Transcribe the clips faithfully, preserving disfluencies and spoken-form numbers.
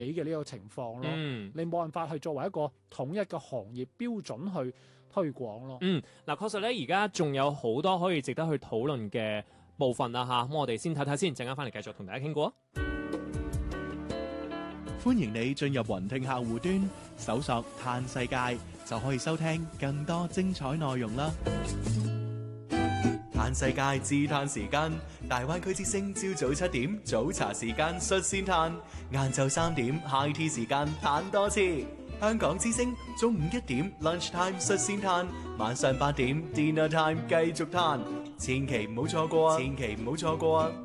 嘅呢個情況咯。 嗯， 你冇辦法去作為一個統一嘅行業標準去推廣咯。 嗯，嗱，確實咧，而家仲有好多可以值得去討論嘅部分啦嚇。咁我哋先睇睇先，陣間翻嚟繼續同大家傾過。 歡迎你進入雲聽客戶端，搜索嘆世界，就可以收聽更多精彩內容啦。嘆世界自嘆時間，大灣區之聲朝早七點早茶時間率先嘆，晏晝三點 high tea 時間嘆多次。香港之聲中午一點 lunch time 率先嘆，晚上八點 dinner time 繼續嘆，千祈唔好錯過啊！千祈唔好錯過啊！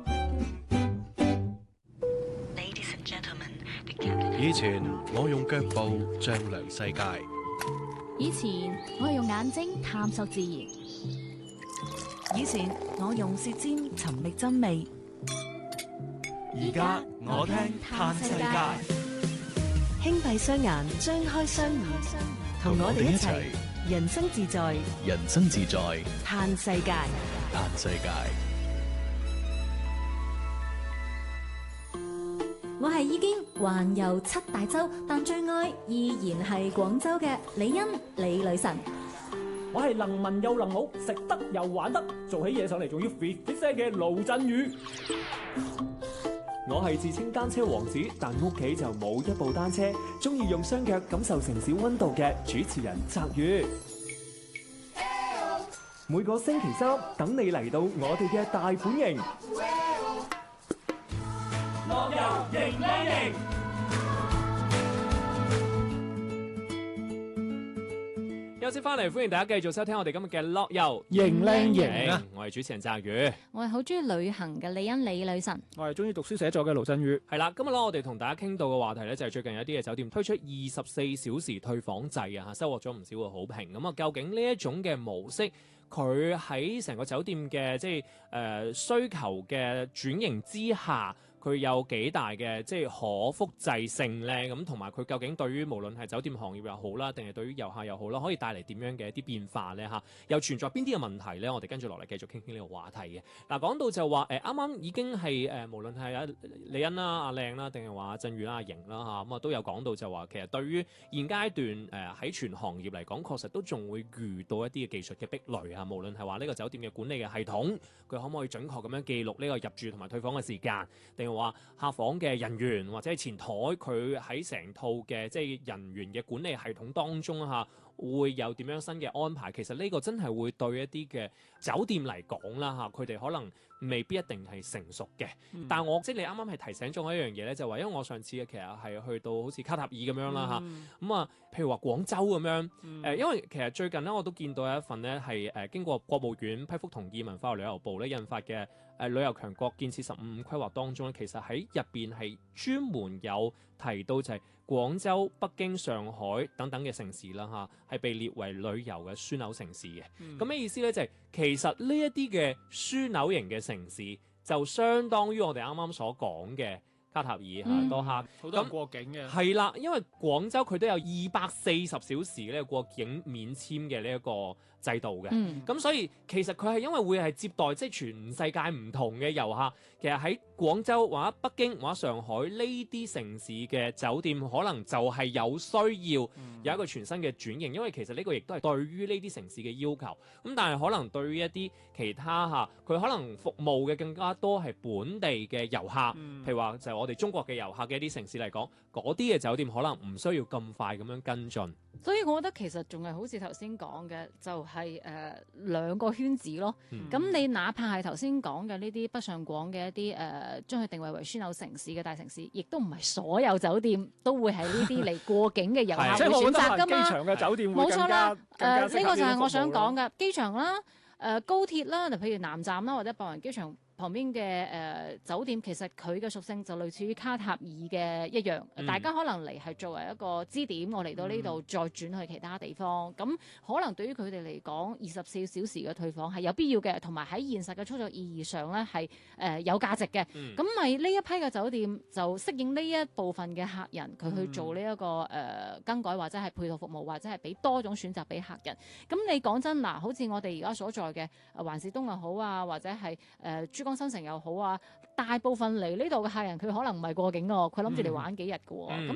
以前我用腳步丈量世界， 以前我用眼睛探索自然， 以前我用舌尖尋覓真味， 而家我聽嘆世界， 輕閉雙眼，張開雙耳，同我哋一齊人生自在， 人生自在， 嘆世界， 嘆世界。 我係已經環遊七大洲，但最愛依然係廣州嘅李欣李女神。 我係能文又能武，食得又玩得，做起嘢上嚟仲要 fit fit 聲嘅盧振宇。我係自稱單車王子，但屋企就冇一部單車，中意用雙腳感受城市溫度嘅主持人澤宇。每個星期三等你嚟到我哋嘅大本營。樂遊迎靚營， 休息翻嚟，歡迎大家繼續收聽我哋今日嘅樂遊迎靚營啊！ 我係主持人澤宇， 我係好中意旅行嘅李欣李女神， 我係中意讀書寫作嘅盧振宇。 係啦，今日咧我哋同大家傾到嘅話題咧就係最近有啲嘅酒店推出二十四小時退房制啊，收穫咗唔少嘅好評。咁啊，究竟呢一種嘅模式，佢喺成個酒店嘅即係誒、呃、需求嘅轉型之下，佢有幾大嘅即係可複製性咧？咁同埋佢究竟對於無論係酒店行業又好啦，定係對於遊客又好啦，可以帶嚟點樣嘅一啲變化咧？嚇，又存在邊啲嘅問題咧？我哋跟住落嚟繼續傾傾呢個話題嘅。嗱，講到就話誒，啱啱已經係誒、呃，無論係阿李欣啦、阿靚啦，定係話阿振宇啦、阿瑩啦嚇，咁啊都有講到就話，其實對於現階段誒喺、呃、全行業嚟講，確實都仲會遇到一啲嘅技術嘅壁壘啊。無論係話呢個酒店嘅管理嘅系統，佢可唔可以準確咁樣記錄呢個入住同埋退房嘅時間，定係話客房嘅人員或者係前台，佢喺成套嘅即係人員嘅管理系統當中嚇，會有點樣新嘅安排？其實呢個真係會對一啲嘅酒店嚟講啦嚇，佢哋可能未必一定係成熟嘅。嗯、但係我即係你啱啱係提醒咗我一樣嘢咧，就話、是、因為我上次嘅其實係去到好似卡塔爾咁樣啦嚇，咁啊、嗯，譬如話廣州咁樣，誒、嗯呃，因為其實最近咧我都見到有一份咧係誒經過國務院批覆同意文化和旅遊部咧印發嘅誒、呃、旅遊強國建設十五五規劃當中咧，其實喺入邊係專門有提到就係廣州、北京、上海等等嘅城市啦嚇，係被列為旅遊嘅樞紐城市嘅。咁咩、嗯、意思咧？就係、是、其實呢一啲嘅樞紐型嘅城市，就相當於我哋啱啱所講嘅卡塔爾嚇、嗯、多哈， 好多人過境嘅。 係啦，因為廣州佢都有二百四十小時呢個過境免簽嘅呢一個制度嘅，咁、嗯、所以其實佢係因為會係接待即係、就是、全世界唔同嘅遊客，其實喺廣州或者北京或者上海呢啲城市嘅酒店，可能就係有需要有一個全新嘅轉型，因為其實呢個亦都係對於呢啲城市嘅要求。咁但係可能對於一啲其他嚇，佢可能服務嘅更加多係本地嘅遊客，嗯、譬如話就係我哋中國嘅遊客嘅一啲城市嚟講，嗰啲嘅酒店可能唔需要咁快咁樣跟進。 所以我覺得其實仲係好似頭先講嘅，就係、是、誒、呃、兩個圈子咯。咁、嗯、你哪怕係頭先講嘅呢啲北上廣嘅一啲誒、呃，將佢定位為樞紐城市嘅大城市，亦都唔係所有酒店都會係呢啲嚟過境嘅遊客會選擇㗎嘛。 機場嘅酒店會冇錯啦。誒呢、呃呢個就係我想講嘅機場啦，誒、呃、高鐵啦，就譬如南站啦，或者白雲機場旁邊嘅誒、呃、酒店，其實佢嘅屬性就類似於卡塔爾嘅一樣，嗯、大家可能嚟係作為一個支點，我嚟到呢度再轉去其他地方。咁、嗯、可能對於佢哋嚟講，二十四小時嘅退房係有必要嘅，同埋喺現實嘅操作意義上咧係誒有價值嘅。咁咪呢一批嘅酒店就適應呢一部分嘅客人，佢去做呢、這、一個誒、呃、更改或者係配套服務，或者係俾多種選擇俾客人。咁你講真嗱，好似我哋而家所在嘅環市東又好啊，或者係誒珠江新城又好啊，大部分嚟呢度嘅客人佢可能唔係過境喎，佢諗住嚟玩幾日嘅喎，咁、 嗯